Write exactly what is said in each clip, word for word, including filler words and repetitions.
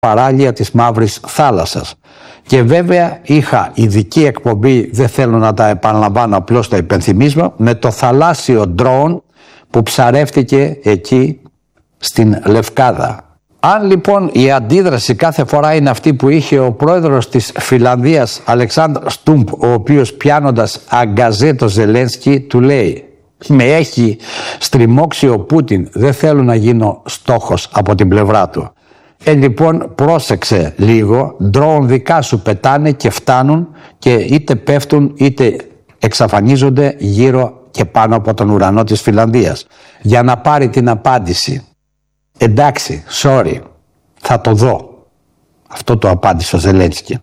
παράλια της Μαύρης Θάλασσας. Και βέβαια είχα ειδική εκπομπή, δεν θέλω να τα επαναλαμβάνω, απλώς τα υπενθυμίζω, με το θαλάσσιο drone που ψαρεύτηκε εκεί στην Λευκάδα. Αν λοιπόν η αντίδραση κάθε φορά είναι αυτή που είχε ο πρόεδρος της Φινλανδίας Αλεξάνδρ Στούμπ, ο οποίος πιάνοντας αγκαζέ το Ζελένσκι του λέει «Με έχει στριμώξει ο Πούτιν, δεν θέλω να γίνω στόχος από την πλευρά του». Ε, λοιπόν, πρόσεξε λίγο, ντρόουν δικά σου πετάνε και φτάνουν και είτε πέφτουν είτε εξαφανίζονται γύρω και πάνω από τον ουρανό της Φινλανδίας. Για να πάρει την απάντηση. Εντάξει, sorry, θα το δω. Αυτό το απάντησε ο Ζελένσκι.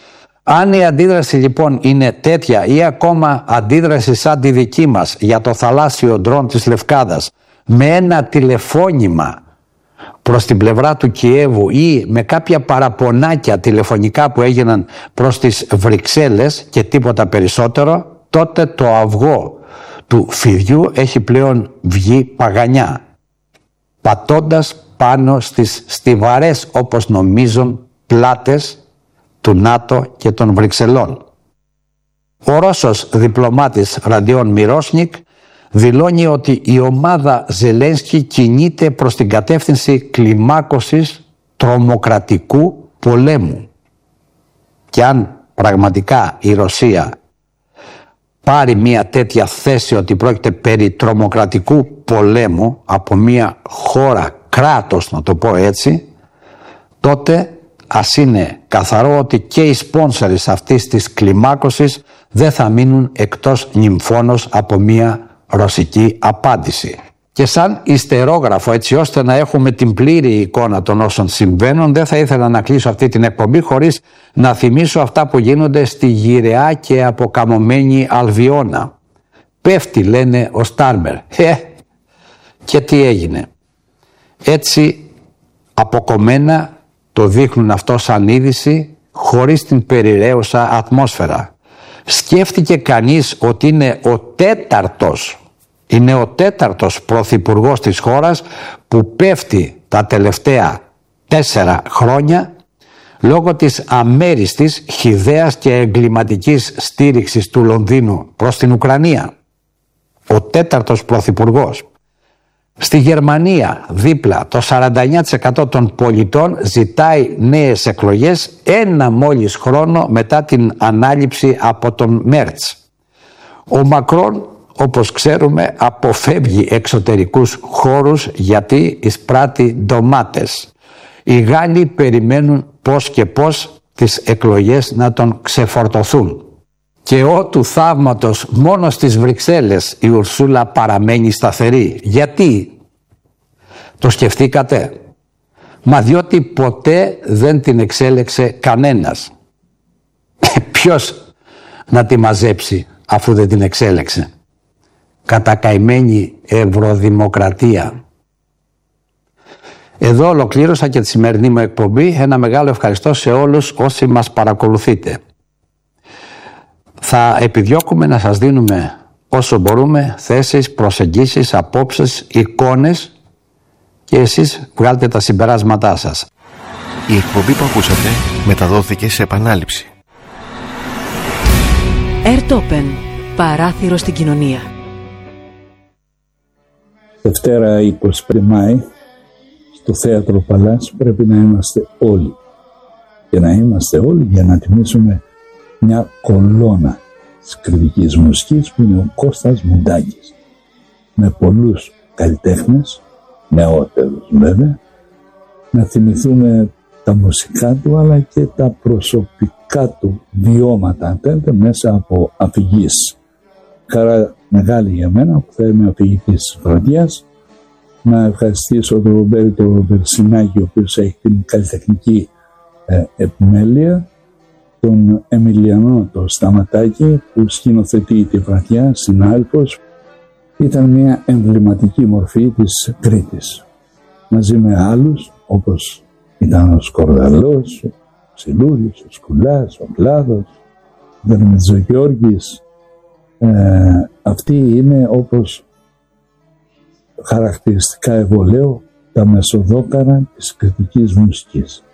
Αν η αντίδραση λοιπόν είναι τέτοια ή ακόμα αντίδραση σαν τη δική μας για το θαλάσσιο ντρόν της Λευκάδας με ένα τηλεφώνημα προς την πλευρά του Κιέβου ή με κάποια παραπονάκια τηλεφωνικά που έγιναν προς τις Βρυξέλλες και τίποτα περισσότερο, τότε το αυγό του φιδιού έχει πλέον βγει παγανιά, πατώντας πάνω στις στιβαρές όπως νομίζουν πλάτες του ΝΑΤΟ και των Βρυξελών. Ο Ρώσος διπλωμάτης Ραντιόν Μιρόσνικ δηλώνει ότι η ομάδα Ζελένσκι κινείται προς την κατεύθυνση κλιμάκωσης τρομοκρατικού πολέμου. Και αν πραγματικά η Ρωσία πάρει μια τέτοια θέση ότι πρόκειται περί τρομοκρατικού πολέμου από μια χώρα κράτος, να το πω έτσι, τότε ας είναι καθαρό ότι και οι σπόνσορες αυτής της κλιμάκωσης δεν θα μείνουν εκτός νυμφώνος από μια ρωσική απάντηση. Και σαν ιστερόγραφο, έτσι ώστε να έχουμε την πλήρη εικόνα των όσων συμβαίνουν, δεν θα ήθελα να κλείσω αυτή την εκπομπή χωρίς να θυμίσω αυτά που γίνονται στη γυραιά και αποκαμωμένη Αλβιώνα. Πέφτει, λένε, ο Στάρμερ. Ε, και τι έγινε. Έτσι αποκομμένα το δείχνουν αυτό σαν είδηση, χωρίς την περιραίουσα ατμόσφαιρα. Σκέφτηκε κανείς ότι είναι ο τέταρτος Είναι ο τέταρτος πρωθυπουργός της χώρας που πέφτει τα τελευταία τέσσερα χρόνια λόγω της αμέριστης, χυδαίας και εγκληματικής στήριξης του Λονδίνου προς την Ουκρανία. Ο τέταρτος πρωθυπουργός. Στη Γερμανία δίπλα το σαράντα εννέα τοις εκατό των πολιτών ζητάει νέες εκλογές ένα μόλις χρόνο μετά την ανάληψη από τον Μέρτς. Ο Μακρόν, όπως ξέρουμε, αποφεύγει εξωτερικούς χώρους γιατί εισπράττει ντομάτες. Οι Γάλλοι περιμένουν πώς και πώς τις εκλογές να τον ξεφορτωθούν. Και ό του θαύματος μόνο στις Βρυξέλλες η Ουρσούλα παραμένει σταθερή. Γιατί? Το σκεφτήκατε? Μα διότι ποτέ δεν την εξέλεξε κανένας. Ποιος να τη μαζέψει αφού δεν την εξέλεξε? Κατακαημένη ευρωδημοκρατία. Εδώ ολοκλήρωσα και τη σημερινή μου εκπομπή. Ένα μεγάλο ευχαριστώ σε όλους όσοι μας παρακολουθείτε. Θα επιδιώκουμε να σας δίνουμε όσο μπορούμε θέσεις, προσεγγίσεις, απόψεις, εικόνες και εσείς βγάλτε τα συμπεράσματά σας. Η εκπομπή που ακούσατε μεταδόθηκε σε επανάληψη. Ερτόπεν, παράθυρο στην κοινωνία. Δευτέρα είκοσι πέντε Μάη στο Θέατρο Παλάς πρέπει να είμαστε όλοι. Και να είμαστε όλοι για να τιμήσουμε μια κολόνα της κριτικής μουσικής που είναι ο Κώστας Μουντάκης. Με πολλούς καλλιτέχνες, νεότερους βέβαια, να θυμηθούμε τα μουσικά του αλλά και τα προσωπικά του βιώματα, αν θέλετε, μέσα από αφηγήσεις. Χαρά μεγάλη για μένα που θα είμαι αφηγητής της βραδιάς. Να ευχαριστήσω τον Ρομπέρτο Μπερσινάκη, ο οποίος έχει την καλλιτεχνική ε, επιμέλεια, τον Εμιλιανό το Σταματάκη που σκηνοθετεί τη βραδιά, συνάδελφος. Ήταν μια εμβληματική μορφή της Κρήτης. Μαζί με άλλους όπως ήταν ο Σκορδαλός, ο Ψιλούρης, ο Σκουλάς, ο Κλάδος, ο Δερμητζογιώργης. Ε, αυτοί είναι, όπως χαρακτηριστικά εγώ λέω, τα μεσοδόκαρα της κριτικής μουσικής.